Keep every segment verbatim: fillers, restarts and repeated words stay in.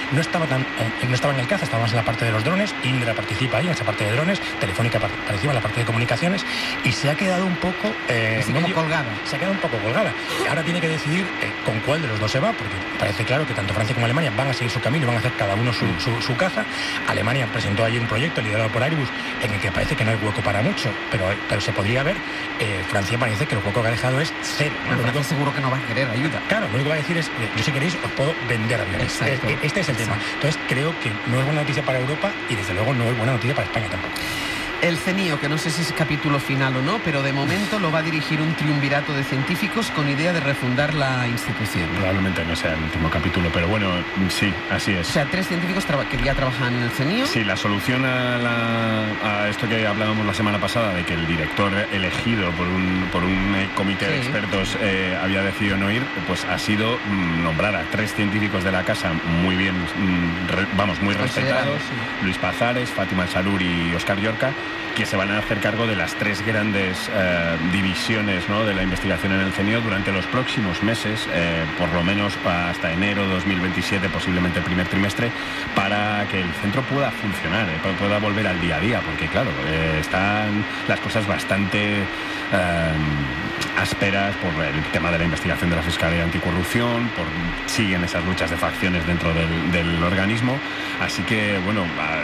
no estaba tan, no estaba en el caza, estaba más en la parte de los drones. Indra participa ahí en esa parte de drones, Telefónica participa en la parte de comunicaciones, y se ha quedado un poco eh, Así medio, como colgada. Se ha quedado un poco colgada. Ahora tiene que decidir eh, con cuál de los dos se va, porque parece claro que tanto Francia como Alemania van a seguir su camino y van a hacer cada uno su, su, su caza. Alemania presentó ayer un proyecto liderado por Airbus en el que parece que no hay hueco para mucho, pero, pero se podría ver. eh, Francia parece que el hueco que ha dejado es cero. Bueno, Francia seguro que no va a querer ayuda. Claro, lo único que va a decir es, yo si queréis os puedo vender aviones. Exacto. Este es el tema. Entonces creo que no es buena noticia para Europa y desde luego no es buena noticia para España tampoco. El CENIO, que no sé si es capítulo final o no, pero de momento lo va a dirigir un triunvirato de científicos con idea de refundar la institución. Probablemente no sea el último capítulo, pero bueno, sí, así es. O sea, tres científicos que ya trabajan en el CENIO. Sí, la solución a, la, a esto que hablábamos la semana pasada, de que el director elegido por un, por un comité sí. de expertos eh, había decidido no ir, pues ha sido mm, nombrar a tres científicos de la casa muy bien, mm, re, vamos, muy respetados, sí. Luis Pazares, Fátima El-Salur y Óscar Llorca, que se van a hacer cargo de las tres grandes eh, divisiones, ¿no?, de la investigación en el CENIO durante los próximos meses, eh, por lo menos hasta enero dos mil veintisiete, posiblemente el primer trimestre, para que el centro pueda funcionar, eh, pueda volver al día a día, porque claro, eh, están las cosas bastante eh, ásperas por el tema de la investigación de la Fiscalía Anticorrupción, por siguen esas luchas de facciones dentro del, del organismo, así que bueno,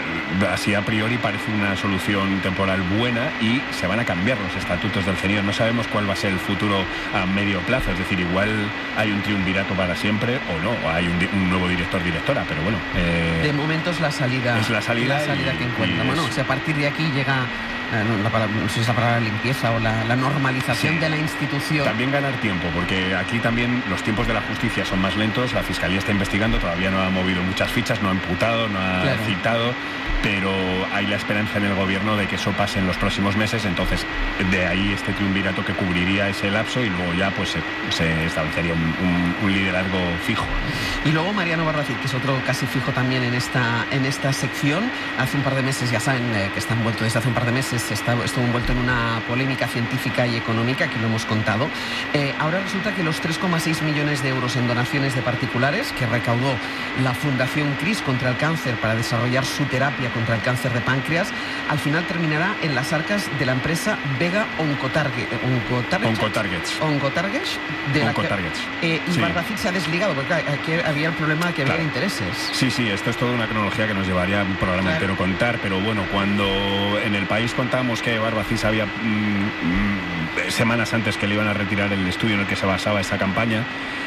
a, así a priori parece una solución temporal buena, y se van a cambiar los estatutos del CENIO. No sabemos cuál va a ser el futuro a medio plazo, es decir, igual hay un triunvirato para siempre o no, o hay un, un nuevo director-directora, pero bueno. Eh, de momento es la salida. Es la salida, la salida y, que encuentra. Bueno, es... si a partir de aquí llega... La palabra, no sé si es la palabra limpieza o la, la normalización sí. de la institución. También ganar tiempo, porque aquí también los tiempos de la justicia son más lentos, la Fiscalía está investigando, todavía no ha movido muchas fichas, no ha imputado, no ha claro. citado, pero hay la esperanza en el gobierno de que eso pase en los próximos meses, entonces de ahí este triunvirato que cubriría ese lapso, y luego ya pues se, se establecería un, un, un liderazgo fijo. Y luego Mariano Barbacid, que es otro casi fijo también en esta, en esta sección, hace un par de meses, ya saben eh, que está envuelto desde hace un par de meses, Está, estuvo envuelto en una polémica científica y económica, que lo hemos contado. Eh, ahora resulta que los tres coma seis millones de euros en donaciones de particulares que recaudó la Fundación CRIS contra el cáncer para desarrollar su terapia contra el cáncer de páncreas, al final terminará en las arcas de la empresa Vega Oncotarget. Oncotargets. Oncotargets. De Oncotargets. Eh, y sí. Barbacid se ha desligado, porque aquí había el problema de que había claro. intereses. Sí, sí, esto es toda una cronología que nos llevaría un programa claro. entero contar, pero bueno, cuando en el país contamos que Barbacid sabía mmm, semanas antes que le iban a retirar el estudio en el que se basaba esa campaña,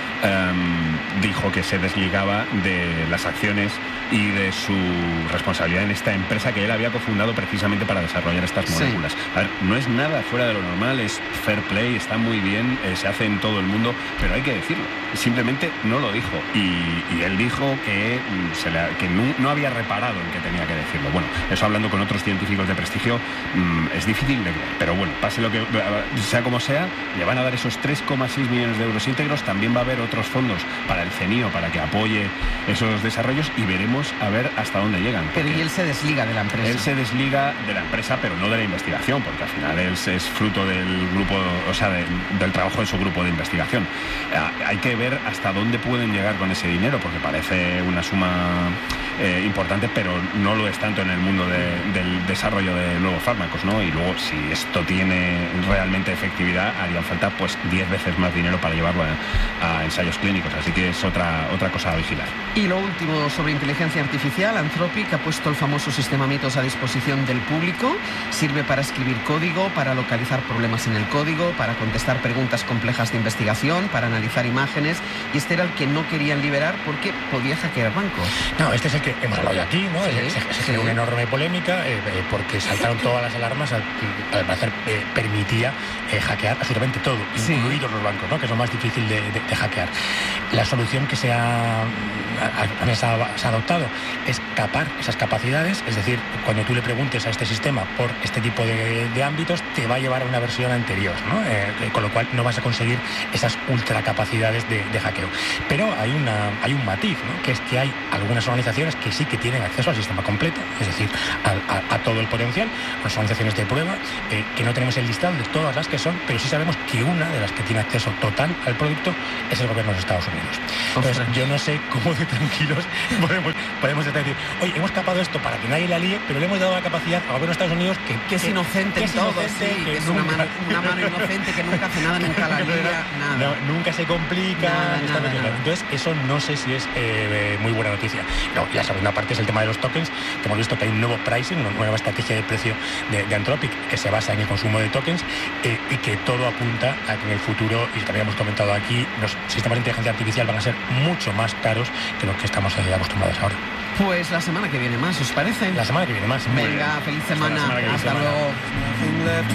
um, dijo que se desligaba de las acciones y de su responsabilidad en esta empresa que él había cofundado precisamente para desarrollar estas moléculas. Sí. A ver, no es nada fuera de lo normal, es fair play, está muy bien, eh, se hace en todo el mundo, pero hay que decirlo. Simplemente no lo dijo. Y, y él dijo que, se le, que no, no había reparado en que tenía que decirlo. Bueno, eso hablando con otros científicos de prestigio mmm, es difícil de creer. Pero bueno, pase lo que sea como sea, le van a dar esos tres coma seis millones de euros íntegros. También va a haber otros fondos para el CENIO para que apoye esos desarrollos, y veremos a ver hasta dónde llegan. Pero y él se desliga de la empresa. Él se desliga de la empresa, pero no de la investigación, porque al final él es fruto del grupo, o sea, de, del trabajo de su grupo de investigación. Eh, hay que ver hasta dónde pueden llegar con ese dinero, porque parece una suma eh, importante, pero no lo es tanto en el mundo de, del desarrollo de nuevos fármacos, ¿no? Y luego, si esto tiene realmente efectividad, haría falta pues diez veces más dinero para llevarlo a, a ensayos clínicos, así que es otra, otra cosa a vigilar. Y lo último sobre inteligencia artificial, Anthropic ha puesto el famoso sistema Mitos a disposición del público. Sirve para escribir código, para localizar problemas en el código, para contestar preguntas complejas de investigación, para analizar imágenes, y este era el que no querían liberar porque podía hackear bancos. No, este es el que hemos hablado aquí, ¿no? Sí, se, se generó sí. una enorme polémica eh, eh, porque saltaron todas las alarmas, al, al parecer eh, permitía eh, hackear absolutamente todo, sí. incluidos los bancos, ¿no?, que es lo más difícil de, de, de hackear. La solución que se ha, a, a, se ha adoptado es capar esas capacidades, es decir, cuando tú le preguntes a este sistema por este tipo de, de ámbitos, te va a llevar a una versión anterior, ¿no? Eh, con lo cual no vas a conseguir esas ultracapacidades de, de hackeo. Pero hay, una, hay un matiz, ¿no?, que es que hay algunas organizaciones empresas que sí que tienen acceso al sistema completo, es decir, a, a, a todo el potencial, las organizaciones de prueba, eh, que no tenemos el listado de todas las que son, pero sí sabemos que una de las que tiene acceso total al producto es el gobierno de los Estados Unidos. Entonces, Ostras. yo no sé cómo de tranquilos podemos, podemos estar decir, oye, hemos capado esto para que nadie la líe, pero le hemos dado la capacidad al gobierno de Estados Unidos que, que es que, inocente que en todo, inocente, sí, que, que es nunca, una, mano, una mano inocente que nunca hace nada, nunca la lía, nada. No, nunca se complica. Nada, nada, nada. Entonces, eso no sé si es eh, muy buena noticia. No, y la segunda parte es el tema de los tokens, que hemos visto que hay un nuevo pricing, una nueva estrategia de precio de, de Anthropic que se basa en el consumo de tokens eh, y que todo apunta a que en el futuro, y también hemos comentado aquí, los sistemas de inteligencia artificial van a ser mucho más caros que lo que estamos eh, acostumbrados ahora. Pues la semana que viene más, ¿os parece? La semana que viene más. Venga, feliz semana. Hasta, Hasta luego.